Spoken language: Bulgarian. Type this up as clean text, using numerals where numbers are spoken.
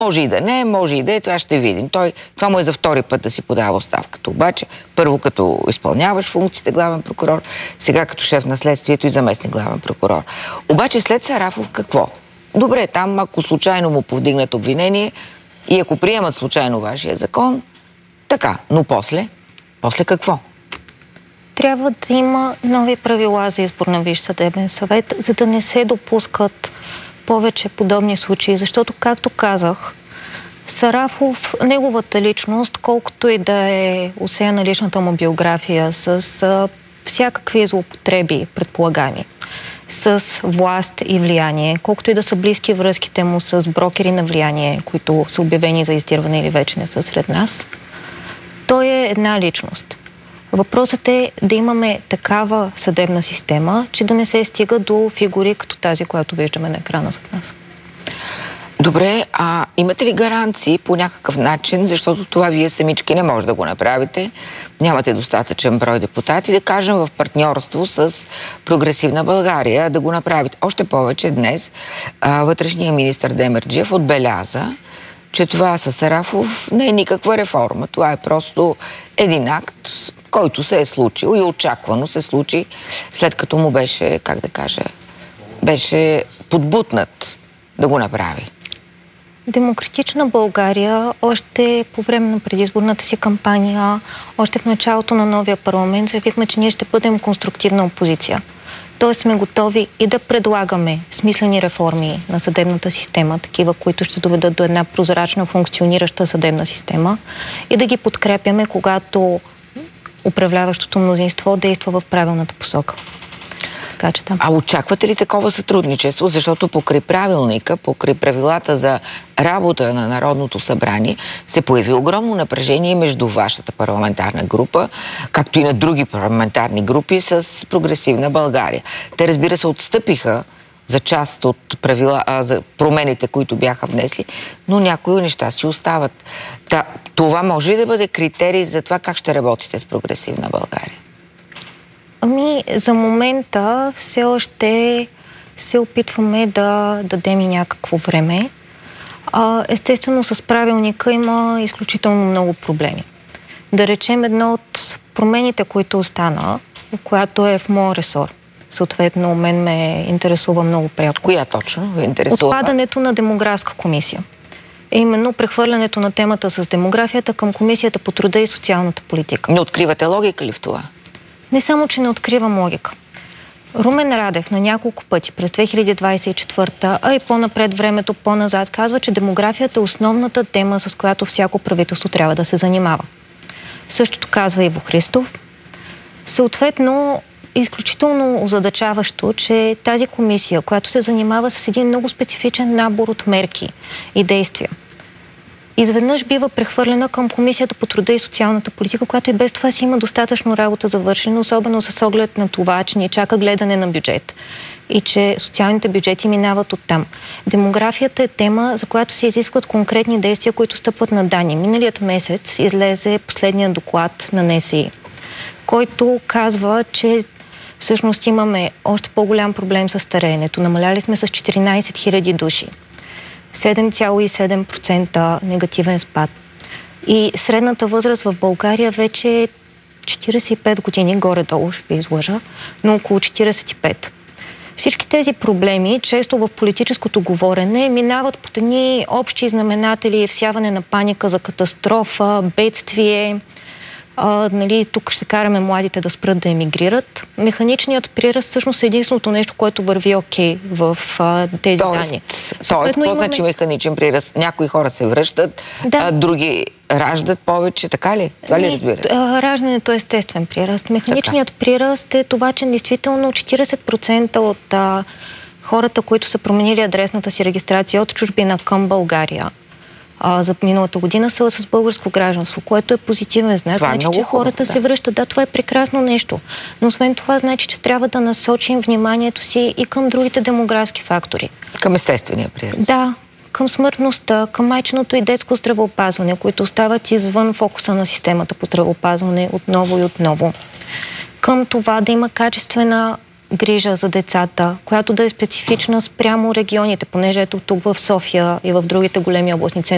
Може и да не, може и да е, това ще видим. Това му е за втори път да си подава оставката. Обаче, първо като изпълняваш функциите главен прокурор, сега като шеф на следствието и заместник главен прокурор. Обаче след Сарафов какво? Добре, там ако случайно му повдигнат обвинение и ако приемат случайно вашия закон, така, но после какво? Трябва да има нови правила за избор на Висш съдебен съвет, за да не се допускат повече подобни случаи, защото, както казах, Сарафов, неговата личност, колкото и да е осеяна личната му биография с всякакви злоупотреби, предполагани, с власт и влияние, колкото и да са близки връзките му с брокери на влияние, които са обявени за издирване или вече не са сред нас, той е една личност. Въпросът е да имаме такава съдебна система, че да не се стига до фигури като тази, която виждаме на екрана зад нас. Добре, а имате ли гаранции по някакъв начин, защото това вие самички не може да го направите, нямате достатъчен брой депутати, да кажем в партньорство с Прогресивна България, да го направите. Още повече днес вътрешният министър Демерджиев отбеляза, че това със Сарафов не е никаква реформа. Това е просто един акт, който се е случил и очаквано се случи, след като му беше, беше подбутнат да го направи. Демократична България още по време на предизборната си кампания, още в началото на новия парламент, заявихме, че ние ще бъдем конструктивна опозиция. Тоест сме готови и да предлагаме смислени реформи на съдебната система, такива, които ще доведат до една прозрачна, функционираща съдебна система, и да ги подкрепяме, когато управляващото мнозинство действа в правилната посока. Така че, да. А очаквате ли такова сътрудничество? Защото покрай правилника, покрай правилата за работа на Народното събрание, се появи огромно напрежение между вашата парламентарна група, както и на други парламентарни групи с Прогресивна България. Те, разбира се, отстъпиха за част от за промените, които бяха внесли, но някои неща си остават. Това може ли да бъде критерий за това как ще работите с Прогресивна България? За момента все още се опитваме да дадем и някакво време. Естествено, с правилника има изключително много проблеми. Да речем, едно от промените, които остана, която е в моя ресор. Съответно, мен ме интересува много пряко. Коя точно ви интересува? Отпадането на демографска комисия. Именно прехвърлянето на темата с демографията към Комисията по труда и социалната политика. Не откривате логика ли в това? Не само, че не откривам логика. Румен Радев на няколко пъти през 2024, а и по-напред времето, по-назад, казва, че демографията е основната тема, с която всяко правителство трябва да се занимава. Същото казва Иво Христов. Съответно, изключително озадачаващо, че тази комисия, която се занимава с един много специфичен набор от мерки и действия, изведнъж бива прехвърлена към Комисията по труда и социалната политика, която и без това си има достатъчно работа за вършене, особено с оглед на това, че ни чака гледане на бюджет и че социалните бюджети минават оттам. Демографията е тема, за която се изискват конкретни действия, които стъпват на данни. Миналият месец излезе последният доклад на НСИ, който казва, че всъщност имаме още по-голям проблем с стареенето. Намаляли сме с 14 000 души. 7,7% негативен спад. И средната възраст в България вече е 45 години, горе-долу, ще ви излъжа, но около 45. Всички тези проблеми, често в политическото говорене, минават под едни общи знаменатели, всяване на паника за катастрофа, бедствие. Тук ще караме младите да спрат да емигрират. Механичният прираст всъщност е единственото нещо, което върви окей в тези данни. Тоест, какво значи механичен прираст? Някои хора се връщат, други раждат повече, така ли? Това ли разбирате? Раждането е естествен прираст. Механичният прираст е това, че действително 40% от хората, които са променили адресната си регистрация от чужбина към България, за миналата година са с българско гражданство, което е позитивен знак. Значи, че хората се връщат. Да, това е прекрасно нещо. Но освен това, значи, че трябва да насочим вниманието си и към другите демографски фактори. Към естествения прираст. Да, към смъртността, към майчиното и детско здравеопазване, които остават извън фокуса на системата по здравеопазване отново и отново. Към това да има качествена грижа за децата, която да е специфична спрямо регионите, понеже ето тук в София и в другите големи областни центрове